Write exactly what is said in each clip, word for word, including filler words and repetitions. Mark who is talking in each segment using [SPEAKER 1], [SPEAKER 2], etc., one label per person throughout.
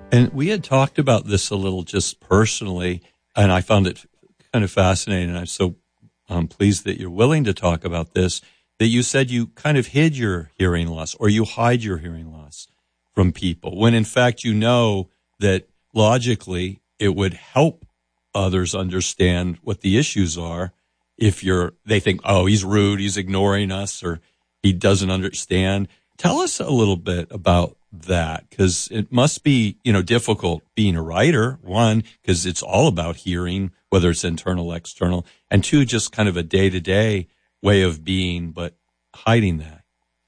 [SPEAKER 1] And we had talked about this a little just personally, and I found it kind of fascinating. And I'm so um, pleased that you're willing to talk about this, that you said you kind of hid your hearing loss or you hide your hearing loss from people, when in fact you know that logically it would help others understand what the issues are if you're, they think, oh, he's rude, he's ignoring us, or he doesn't understand. Tell us a little bit about that, because it must be, you know, difficult being a writer, one, because it's all about hearing, whether it's internal, external, and two, just kind of a day-to-day way of being, but hiding that.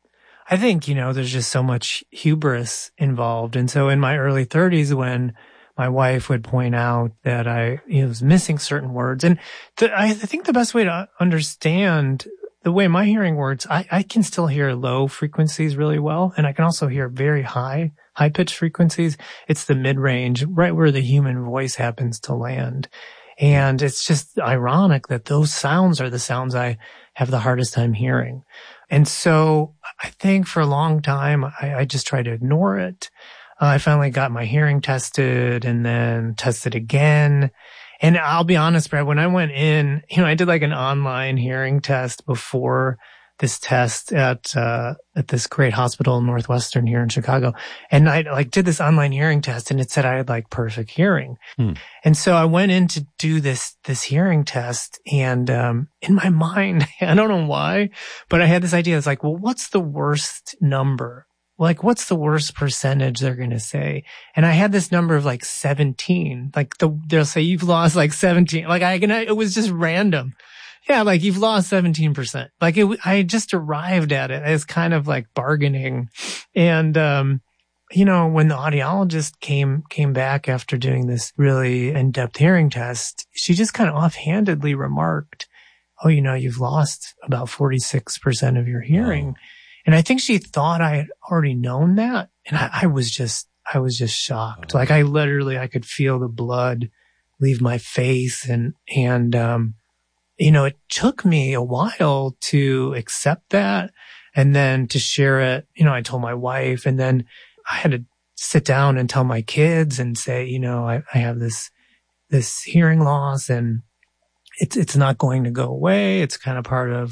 [SPEAKER 2] I think, you know, there's just so much hubris involved. And so in my early thirties, when my wife would point out that I you know, was missing certain words, and the, I think the best way to understand the way my hearing works, I, I can still hear low frequencies really well, and I can also hear very high, high-pitched frequencies. It's the mid-range, right where the human voice happens to land. And it's just ironic that those sounds are the sounds I have the hardest time hearing. And so I think for a long time, I, I just tried to ignore it. Uh, I finally got my hearing tested and then tested again. And I'll be honest, Brad, when I went in, you know, I did like an online hearing test before this test at, uh, at this great hospital in Northwestern here in Chicago. And I like did this online hearing test and it said I had like perfect hearing. Hmm. And so I went in to do this, this hearing test. And, um, in my mind, I don't know why, but I had this idea. It's like, well, what's the worst number? Like, what's the worst percentage they're going to say? And I had this number of like seventeen. Like the, they'll say you've lost like seventeen. Like I can, it was just random. Yeah, like you've lost seventeen percent. Like it, I just arrived at it as kind of like bargaining. And, um, you know, when the audiologist came, came back after doing this really in-depth hearing test, she just kind of offhandedly remarked, oh, you know, you've lost about forty-six percent of your hearing. Oh. And I think she thought I had already known that. And I, I was just, I was just shocked. Oh. Like I literally, I could feel the blood leave my face. And, and, um, you know, it took me a while to accept that and then to share it. You know, I told my wife, and then I had to sit down and tell my kids and say, you know, I, I have this, this hearing loss and it's, it's not going to go away. It's kind of part of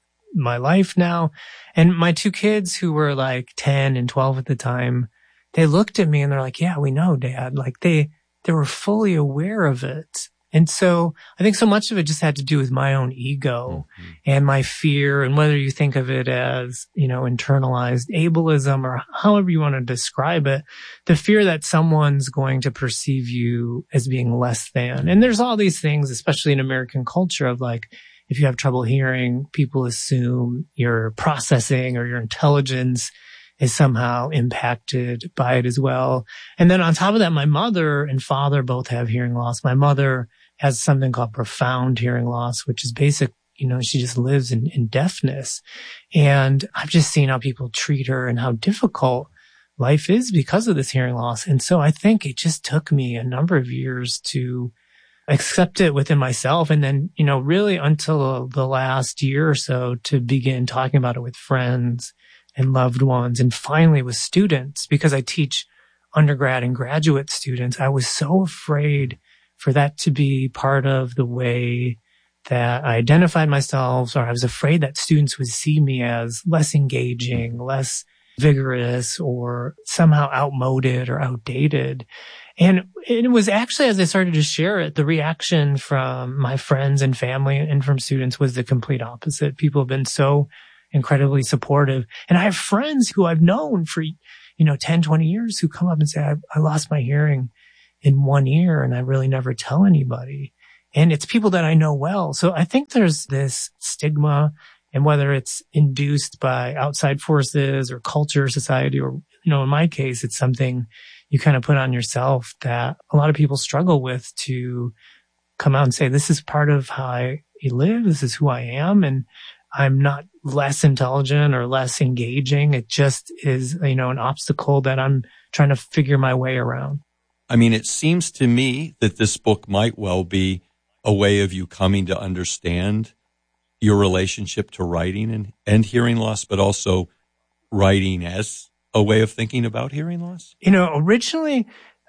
[SPEAKER 2] my life now. And my two kids, who were like ten and twelve at the time, they looked at me and they're like, yeah, we know, Dad. Like they, they were fully aware of it. And so I think so much of it just had to do with my own ego mm-hmm. and my fear, and whether you think of it as, you know, internalized ableism or however you want to describe it, the fear that someone's going to perceive you as being less than. And there's all these things, especially in American culture, of like, if you have trouble hearing, people assume your processing or your intelligence is somehow impacted by it as well. And then on top of that, my mother and father both have hearing loss. My mother has something called profound hearing loss, which is basic, you know, she just lives in, in deafness. And I've just seen how people treat her and how difficult life is because of this hearing loss. And so I think it just took me a number of years to accept it within myself. And then, you know, really until the last year or so to begin talking about it with friends and loved ones, and finally with students, because I teach undergrad and graduate students. I was so afraid for that to be part of the way that I identified myself, or I was afraid that students would see me as less engaging, less vigorous, or somehow outmoded or outdated. And it was actually, as I started to share it, the reaction from my friends and family and from students was the complete opposite. People have been so incredibly supportive. And I have friends who I've known for, you know, ten, twenty years who come up and say, I, I lost my hearing in one ear and I really never tell anybody. And it's people that I know well. So I think there's this stigma, and whether it's induced by outside forces or culture, society, or, you know, in my case, it's something you kind of put on yourself that a lot of people struggle with, to come out and say, this is part of how I live. This is who I am. And I'm not less intelligent or less engaging. It just is, you know, an obstacle that I'm trying to figure my way around.
[SPEAKER 1] I mean, it seems to me that this book might well be a way of you coming to understand your relationship to writing and, and hearing loss, but also writing as a way of thinking about hearing loss.
[SPEAKER 2] You know, originally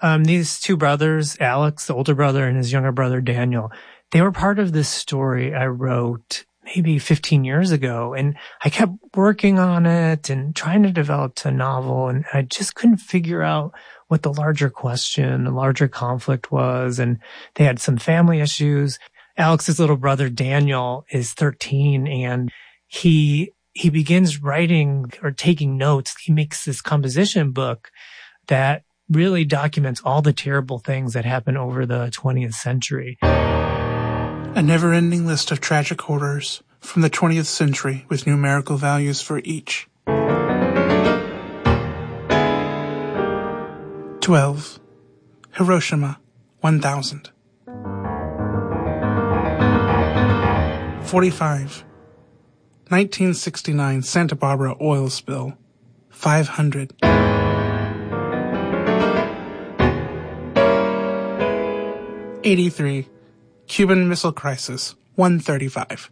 [SPEAKER 2] Um, these two brothers, Alex, the older brother, and his younger brother, Daniel, they were part of this story I wrote maybe fifteen years ago. And I kept working on it and trying to develop a novel. And I just couldn't figure out what the larger question, the larger conflict was. And they had some family issues. Alex's little brother, Daniel, is thirteen, and he he begins writing or taking notes. He makes this composition book that really documents all the terrible things that happened over the twentieth century.
[SPEAKER 3] A never-ending list of tragic horrors from the twentieth century with numerical values for each. twelve. Hiroshima, one thousand. forty-five. nineteen sixty-nine Santa Barbara oil spill, five hundred. eighty-three. Cuban Missile Crisis, one thirty-five.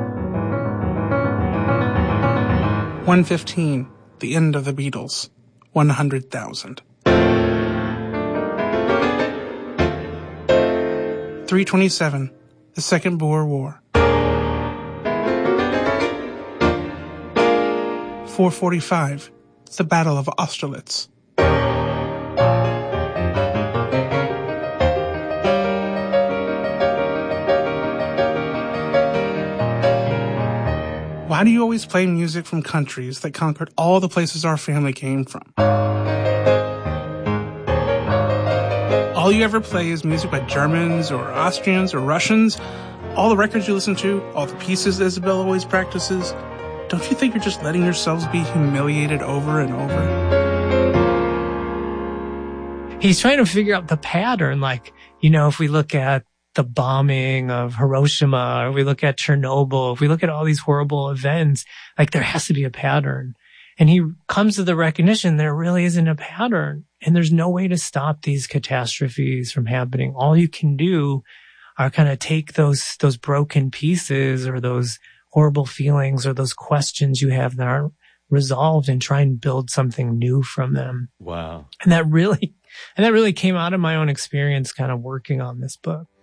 [SPEAKER 3] one fifteen. The End of the Beatles, one hundred thousand. three twenty-seven. The Second Boer War. four forty-five. The Battle of Austerlitz. Why do you always play music from countries that conquered all the places our family came from? All you ever play is music by Germans or Austrians or Russians. All the records you listen to, all the pieces Isabel always practices. Don't you think you're just letting yourselves be humiliated over and over?
[SPEAKER 2] He's trying to figure out the pattern. Like, you know, if we look at the bombing of Hiroshima, or we look at Chernobyl, if we look at all these horrible events, like there has to be a pattern. And he comes to the recognition there really isn't a pattern. And there's no way to stop these catastrophes from happening. All you can do are kind of take those, those broken pieces or those horrible feelings or those questions you have that aren't resolved and try and build something new from them.
[SPEAKER 1] Wow.
[SPEAKER 2] And that really, and that really came out of my own experience kind of working on this book.